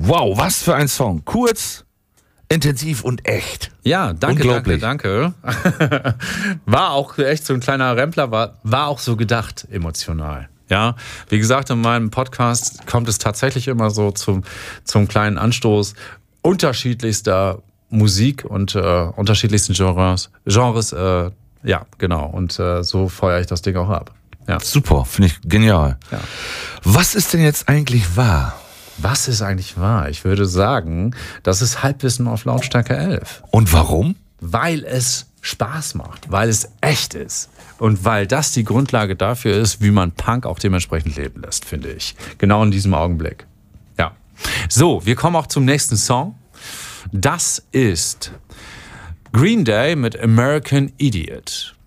Wow, was für ein Song. Kurz, intensiv und echt. Ja, danke. War auch echt so ein kleiner Rempler, war auch so gedacht emotional. Ja, wie gesagt, in meinem Podcast kommt es tatsächlich immer so zum kleinen Anstoß unterschiedlichster Musik und unterschiedlichsten Genres. Ja, genau. Und so feuere ich das Ding auch ab. Ja. Super, finde ich genial. Ja. Was ist denn jetzt eigentlich wahr? Was ist eigentlich wahr? Ich würde sagen, das ist Halbwissen auf Lautstärke 11. Und warum? Weil es Spaß macht, weil es echt ist und weil das die Grundlage dafür ist, wie man Punk auch dementsprechend leben lässt, finde ich. Genau in diesem Augenblick. Ja. So, wir kommen auch zum nächsten Song. Das ist Green Day mit American Idiot.